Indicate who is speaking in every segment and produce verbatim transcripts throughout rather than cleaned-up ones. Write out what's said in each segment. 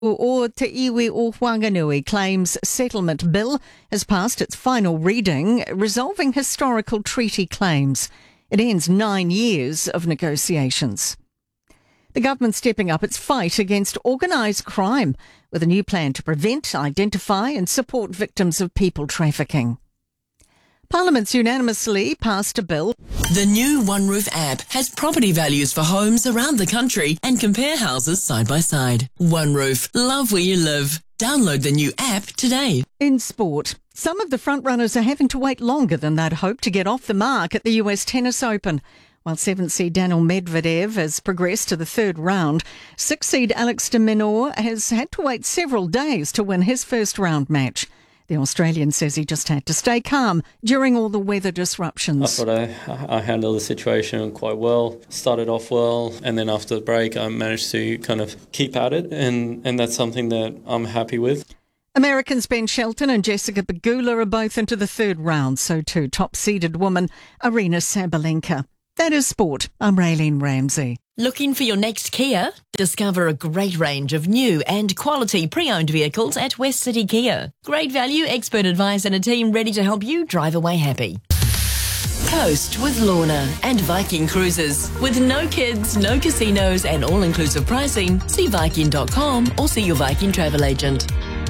Speaker 1: O Te Iwi o Whanganui claims settlement bill has passed its final reading, resolving historical treaty claims. It ends nine years of negotiations. The government stepping up its fight against organised crime with a new plan to prevent, identify and support victims of people trafficking. Parliament's unanimously passed a bill.
Speaker 2: The new OneRoof app has property values for homes around the country and compare houses side by side. OneRoof, love where you live. Download the new app today.
Speaker 1: In sport, some of the frontrunners are having to wait longer than they'd hoped to get off the mark at the U S Tennis Open. While seventh seed Daniil Medvedev has progressed to the third round, sixth seed Alex de Minaur has had to wait several days to win his first round match. The Australian says he just had to stay calm during all the weather disruptions.
Speaker 3: I thought I, I handled the situation quite well, started off well, and then after the break I managed to kind of keep at it, and, and that's something that I'm happy with.
Speaker 1: Americans Ben Shelton and Jessica Pegula are both into the third round, so too top-seeded woman Aryna Sabalenka. That is sport. I'm Raylene Ramsey.
Speaker 2: Looking for your next Kia? Discover a great range of new and quality pre-owned vehicles at West City Kia. Great value, expert advice and a team ready to help you drive away happy. Coast with Lorna and Viking Cruises. With no kids, no casinos and all-inclusive pricing, see Viking dot com or see your Viking travel agent.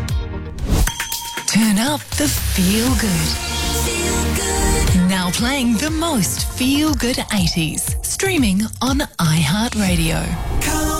Speaker 4: Turn up the feel good. Feel good. Now playing the most feel good eighties. Streaming on iHeartRadio. Come